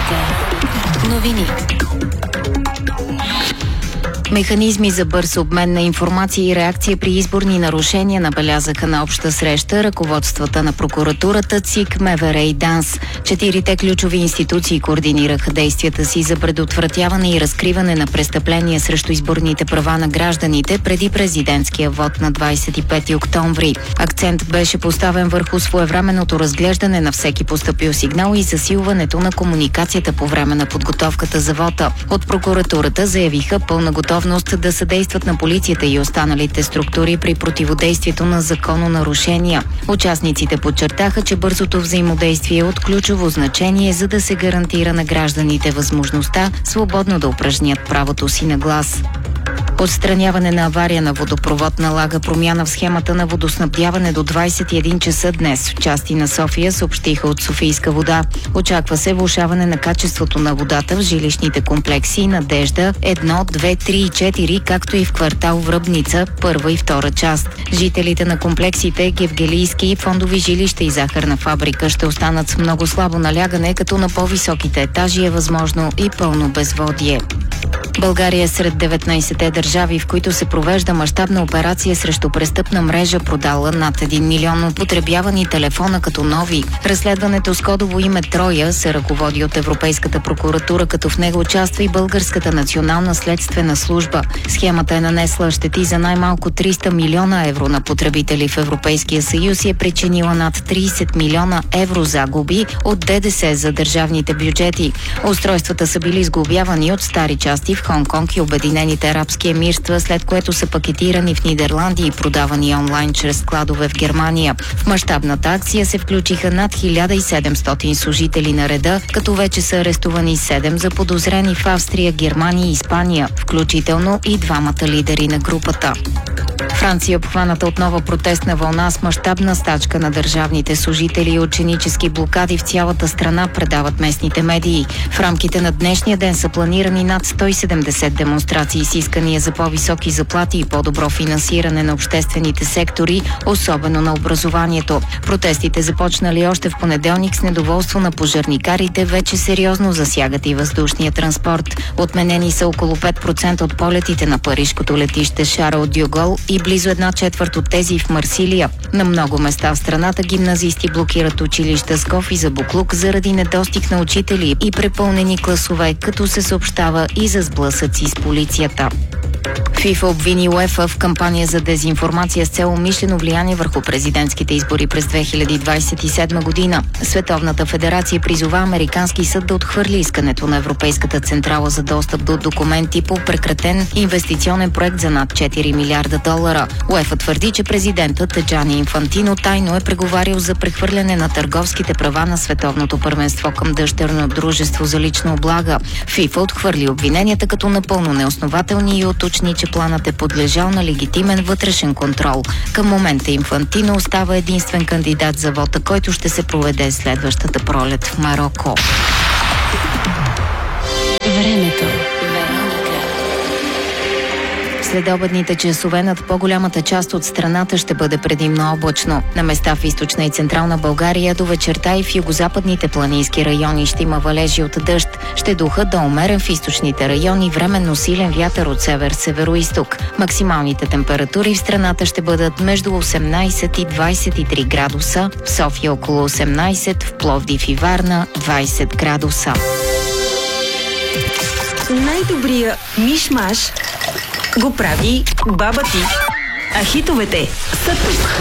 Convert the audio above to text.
Вероника. Новини. Механизми за бърз обмен на информация и реакция при изборни нарушения набелязаха на обща среща ръководствата на прокуратурата, ЦИК, МВР и ДАНС. 4 ключови институции координираха действията си за предотвратяване и разкриване на престъпления срещу изборните права на гражданите преди президентския вод на 25 октомври. Акцент беше поставен върху своевременното разглеждане на всеки постъпил сигнал и засилването на комуникацията по време на подготовката за вота. От прокуратурата заявиха пълна готовност да съдействат на полицията и останалите структури при противодействието на закононарушения. Участниците подчертаха, че бързото взаимодействие е от ключово значение, за да се гарантира на гражданите възможността свободно да упражнят правото си на глас. Отстраняване на авария на водопровод налага промяна в схемата на водоснабдяване до 21 часа днес. В части на София съобщиха от Софийска вода. Очаква се влошаване на качеството на водата в жилищните комплекси Надежда 1, 2, 3 и 4, както и в квартал Връбница, първа и втора част. Жителите на комплексите Гевгелийски, Фондови жилища и захарна фабрика ще останат с много слабо налягане, като на по-високите етажи е възможно и пълно безводие. България е сред 19-те държави, в които се провежда мащабна операция срещу престъпна мрежа, продала над 1 милион употребявани телефона като нови. Разследването с кодово име Троя се ръководи от Европейската прокуратура, като в него участва и Българската национална следствена служба. Схемата е нанесла щети за най-малко 300 милиона евро на потребители в Европейския съюз и е причинила над 30 милиона евро загуби от ДДС за държавните бюджети. Устройствата са били сглобявани от стари части в Хонг-Конг и Обединените арабски емирства, след което са пакетирани в Нидерландия и продавани онлайн чрез складове в Германия. В мащабната акция се включиха над 1700 служители на реда, като вече са арестувани 7 заподозрени в Австрия, Германия и Испания, включително и двамата лидери на групата. Франция е обхваната от нова протестна вълна с мащабна стачка на държавните служители и ученически блокади в цялата страна, предават местните медии. В рамките на днешния ден са планирани над 170 демонстрации с искания за по-високи заплати и по-добро финансиране на обществените сектори, особено на образованието. Протестите, започнали още в понеделник с недоволство на пожарникарите, вече сериозно засягат и въздушния транспорт. Отменени са около 5% от полетите на парижкото летище Шарл дьо Гол и близо 1/4 от тези в Марсилия. На много места в страната гимназисти блокират училища с кофи за буклук заради недостиг на учители и препълнени класове, като се съобщава и за сблъсъци с полицията. ФИФА обвини УЕФА в кампания за дезинформация с цел умишлено влияние върху президентските избори през 2027 година. Световната федерация призова американски съд да отхвърли искането на Европейската централа за достъп до документи по прекратен инвестиционен проект за над 4 милиарда долара. УЕФА твърди, че президентът Джани Инфантино тайно е преговарял за прехвърляне на търговските права на световното първенство към дъщерно дружество за лична облага. ФИФА отхвърли обвиненията като напълно неоснователни и уточни, че планът е подлежал на легитимен вътрешен контрол. Към момента Инфантино остава единствен кандидат за вота, който ще се проведе следващата пролет в Мароко. Времето. Следобедните часове над по-голямата част от страната ще бъде предимно облачно. На места в източна и централна България до вечерта и в югозападните планински райони ще има валежи от дъжд. Ще духа до умерен в източните райони, временно силен вятър от север-североизток. Максималните температури в страната ще бъдат между 18 и 23 градуса, в София около 18, в Пловдив и Варна 20 градуса. Най-добрия миш-маш го прави баба ти. А хитовете са тук.